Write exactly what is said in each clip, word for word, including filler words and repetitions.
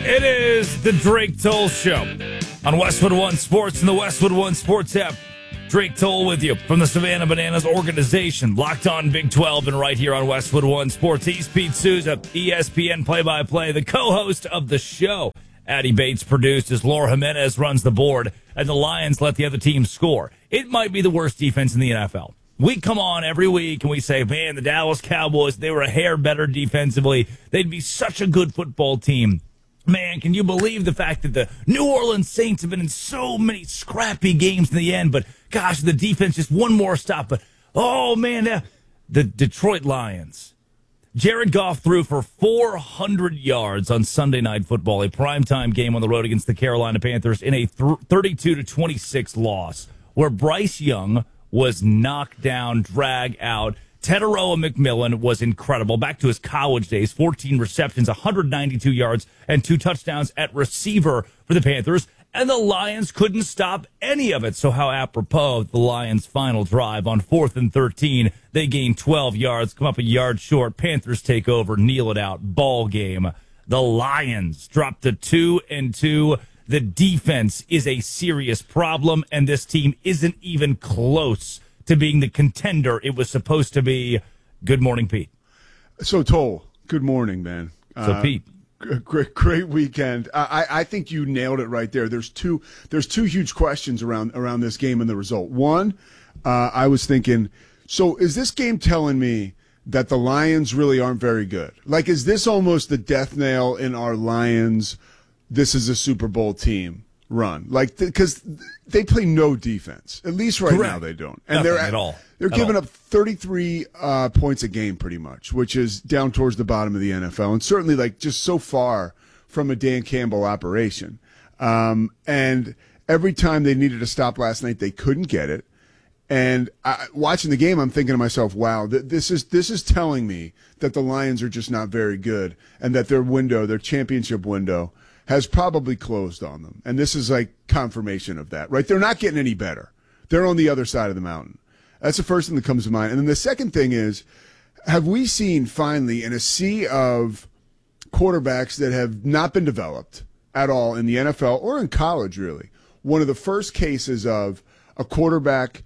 It is the Drake Toll Show on Westwood One Sports and the Westwood One Sports app. Drake Toll with you from the Savannah Bananas organization, locked on Big twelve and right here on Westwood One Sports. He's Pete Souza, E S P N play-by-play, the co-host of the show. Addie Bates produced as Laura Jimenez runs the board, and the Lions let the other team score. It might be the worst defense in the N F L. We come on every week and we say, man, the Dallas Cowboys, they were a hair better defensively. They'd be such a good football team. Man, can you believe the fact that the New Orleans Saints have been in so many scrappy games in the end, but gosh, the defense just one more stop. But, oh, man, uh, the Detroit Lions. Jared Goff threw for four hundred yards on Sunday Night Football, a primetime game on the road against the Carolina Panthers in a thirty-two to twenty-six loss, where Bryce Young was knocked down, dragged out. Teteroa McMillan was incredible. Back to his college days, fourteen receptions, one hundred ninety-two yards, and two touchdowns at receiver for the Panthers. And the Lions couldn't stop any of it. So how apropos the Lions' final drive on fourth and thirteen. They gain twelve yards, come up a yard short. Panthers take over, kneel it out. Ball game. The Lions drop to two and two. The defense is a serious problem, and this team isn't even close to being the contender it was supposed to be. Good morning, Pete. So, Toll, good morning, man. So, uh, Pete. Great, great weekend. I, I think you nailed it right there. There's two, there's two huge questions around around this game and the result. One, uh, I was thinking, so is this game telling me that the Lions really aren't very good? Like, is this almost the death nail in our Lions, this is a Super Bowl team run? Like, because th- they play no defense. At least right Correct. now they don't. And Nothing they're at all. They're at giving all. up thirty-three uh, points a game pretty much, which is down towards the bottom of the N F L, and certainly like just so far from a Dan Campbell operation. Um, and every time they needed a stop last night, they couldn't get it. And I, watching the game, I'm thinking to myself, wow, th- this is this is telling me that the Lions are just not very good, and that their window, their championship window, has probably closed on them. And this is like confirmation of that, right? They're not getting any better. They're on the other side of the mountain. That's the first thing that comes to mind. And then the second thing is, have we seen finally in a sea of quarterbacks that have not been developed at all in the N F L or in college, really, one of the first cases of a quarterback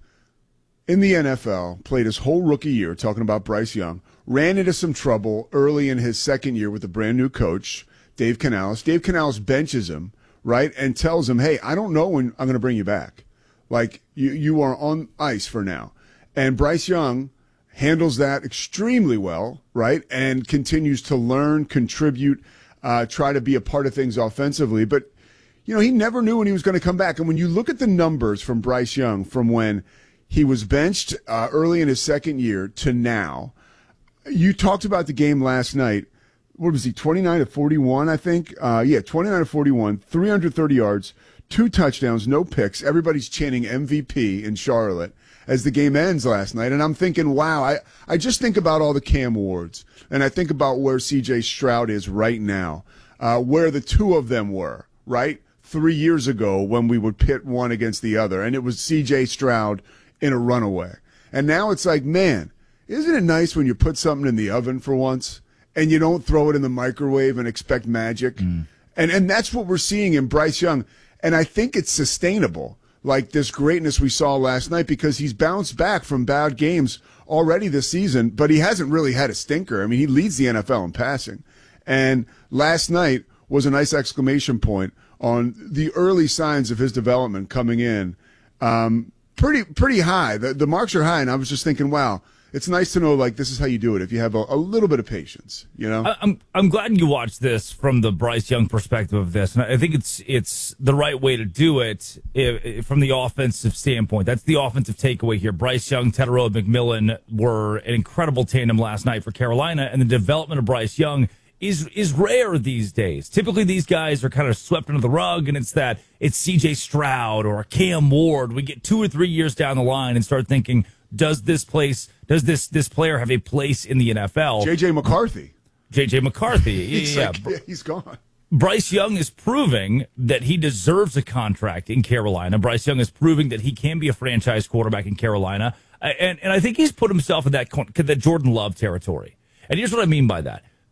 in the N F L, played his whole rookie year, talking about Bryce Young, ran into some trouble early in his second year with a brand new coach, Dave Canales. Dave Canales benches him, right, and tells him, hey, I don't know when I'm going to bring you back. Like, you, you are on ice for now. And Bryce Young handles that extremely well, right, and continues to learn, contribute, uh, try to be a part of things offensively. But, you know, he never knew when he was going to come back. And when you look at the numbers from Bryce Young from when he was benched uh, early in his second year to now, you talked about the game last night. What was he, twenty-nine to forty-one, I think? Uh, yeah, twenty-nine to forty-one, three hundred thirty yards, two touchdowns, no picks. Everybody's chanting M V P in Charlotte as the game ends last night. And I'm thinking, wow, I, I just think about all the Cam Wards, and I think about where C J Stroud is right now, uh, where the two of them were, right, three years ago when we would pit one against the other, and it was C J Stroud in a runaway. And now it's like, man, isn't it nice when you put something in the oven for once and you don't throw it in the microwave and expect magic? Mm. And and that's what we're seeing in Bryce Young. And I think it's sustainable, like this greatness we saw last night, because he's bounced back from bad games already this season, but he hasn't really had a stinker. I mean, he leads the N F L in passing. And last night was a nice exclamation point on the early signs of his development coming in. Um, pretty pretty high. The, the marks are high, and I was just thinking, wow, it's nice to know, like, this is how you do it if you have a, a little bit of patience, you know? I, I'm I'm glad you watched this from the Bryce Young perspective of this, and I think it's it's the right way to do it if, if, from the offensive standpoint. That's the offensive takeaway here. Bryce Young, Teteroa McMillan were an incredible tandem last night for Carolina, and the development of Bryce Young is is rare these days. Typically, these guys are kind of swept under the rug, and it's that it's C J Stroud or Cam Ward. We get two or three years down the line and start thinking, does this place, does this this player have a place in the N F L? J J McCarthy. J J McCarthy. he's yeah, like, yeah, he's gone. Bryce Young is proving that he deserves a contract in Carolina. Bryce Young is proving that he can be a franchise quarterback in Carolina. And and I think he's put himself in that, that Jordan Love territory. And here's what I mean by that.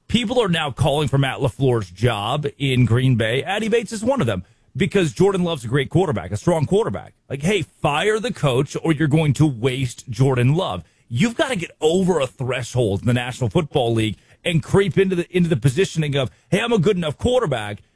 people are now calling for Matt LaFleur's job in Green Bay. Addy Bates is one of them because Jordan Love's a great quarterback, a strong quarterback. Like, hey, fire the coach or you're going to waste Jordan Love. You've got to get over a threshold in the National Football League and creep into the into the positioning of, hey, I'm a good enough quarterback